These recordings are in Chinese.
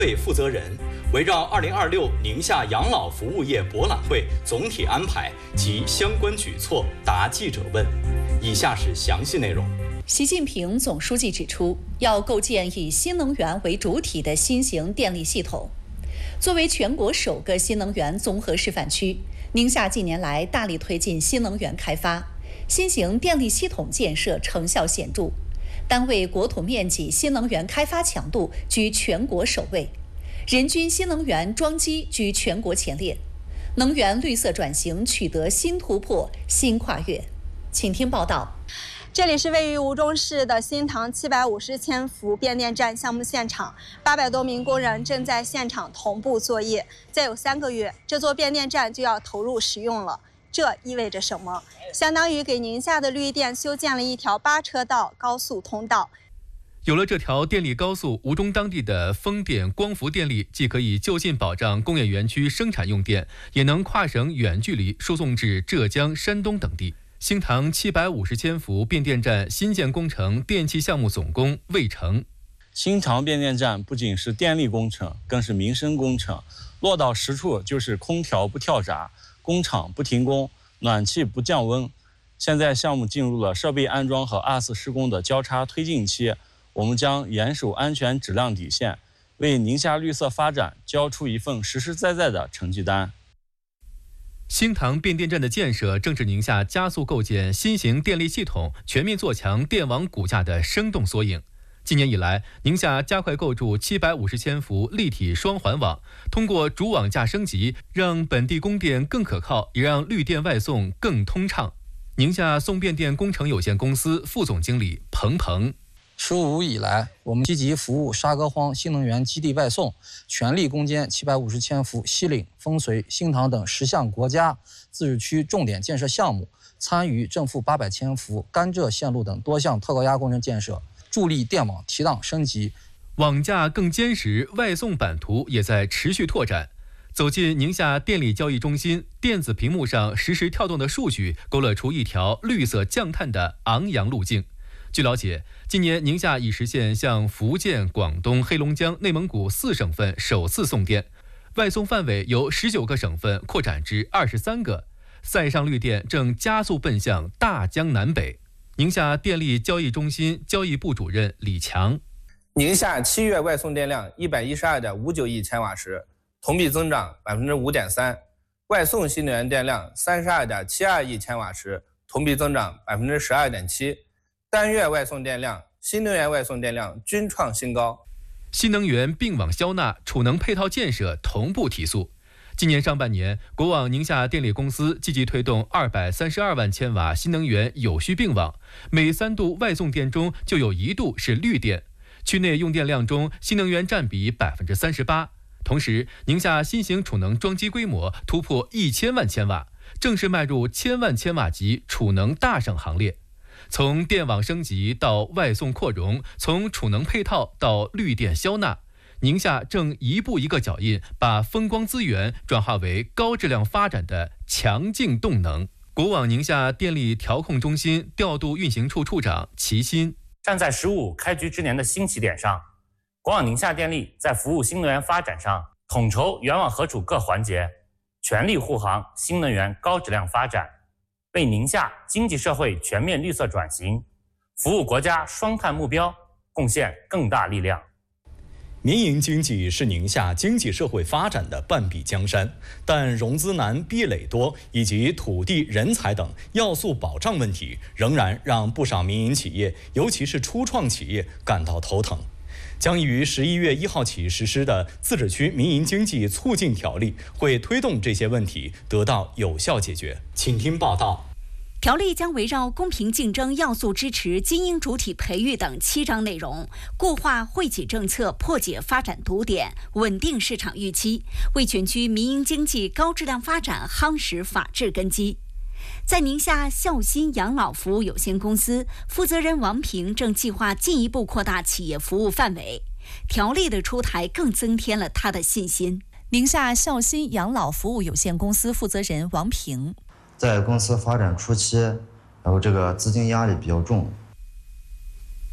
会负责人围绕2026宁夏养老服务业博览会总体安排及相关举措答记者问。以下是详细内容。 习近平总书记指出，要构建以新能源为主体的新型电力系统。作为全国首个新能源综合示范区，宁夏近年来大力推进新能源开发，新型电力系统建设成效显著。单位国土面积新能源开发强度居全国首位，人均新能源装机居全国前列，能源绿色转型取得新突破、新跨越。请听报道。 这里是位于吴忠市的新塘750千伏变电站项目现场，800多名工人正在现场同步作业。再有3个月，这座变电站就要投入使用了。这意味着什么？相当于给宁夏的绿电修建了一条8车道高速通道。 有了这条电力高速，吴忠当地的风电、光伏电力既可以就近保障工业园区生产用电，也能跨省远距离输送至浙江、山东等地。新塘750千伏变电站新建工程电气项目总工魏成。 新塘变电站不仅是电力工程，更是民生工程，落到实处就是空调不跳闸，工厂不停工，暖气不降温。现在项目进入了设备安装和2次施工的交叉推进期，我们将严守安全质量底线，为宁夏绿色发展交出一份实实在在的成绩单。 新塘变电站的建设正是宁夏加速构建新型电力系统、全面做强电网骨架的生动缩影。今年以来，宁夏加快构筑750千伏立体双环网，通过主网架升级，让本地供电更可靠，也让绿电外送更通畅。宁夏送变电工程有限公司副总经理彭鹏。 15以来，我们积极服务沙戈荒新能源基地外送，全力攻坚750千伏西岭、丰绥、新塘等10项国家自治区重点建设项目，参与正负800千伏甘蔗线路等多项特高压工程建设，助力电网提档升级。 网架更坚实，外送版图也在持续拓展。走进宁夏电力交易中心，电子屏幕上实时跳动的数据勾勒出一条绿色降碳的昂扬路径。据了解，今年宁夏已实现向福建、广东、黑龙江、内蒙古4省份首次送电，外送范围由19个省份扩展至23个。塞上绿电正加速奔向大江南北。宁夏电力交易中心交易部主任李强。 宁夏7月外送电量112.59亿千瓦时，同比增长5.3%；外送新能源电量32.72亿千瓦时，同比增长12.7%。单月外送电量、新能源外送电量均创新高。 新能源并网消纳、储能配套建设同步提速。今年上半年，国网宁夏电力公司积极推动232万千瓦新能源有序并网，每3度外送电中就有1度是绿电。区内用电量中，新能源占比38%。同时，宁夏新型储能装机规模突破1000万千瓦，正式迈入1000万千瓦级储能大省行列。从电网升级到外送扩容，从储能配套到绿电消纳，宁夏正一步一个脚印，把风光资源转化为高质量发展的强劲动能。国网宁夏电力调控中心调度运行处处长齐新。 站在15开局之年的新起点上，国网宁夏电力在服务新能源发展上统筹源网合储各环节，全力护航新能源高质量发展，为宁夏经济社会全面绿色转型、服务国家双碳目标贡献更大力量。 民营经济是宁夏经济社会发展的半壁江山，但融资难、壁垒多以及土地、人才等要素保障问题，仍然让不少民营企业，尤其是初创企业感到头疼。将于11月1号起实施的《自治区民营经济促进条例》会推动这些问题得到有效解决。请听报道。 条例将围绕公平竞争要素支持、精英主体培育等7章内容，固化惠企政策，破解发展堵点，稳定市场预期，为全区民营经济高质量发展夯实法治根基。在宁夏孝心养老服务有限公司，负责人王平正计划进一步扩大企业服务范围。条例的出台更增添了他的信心。宁夏孝心养老服务有限公司负责人王平。 在公司发展初期，然后这个资金压力比较重，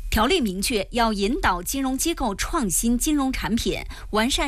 条例明确要引导金融机构创新金融产品，完善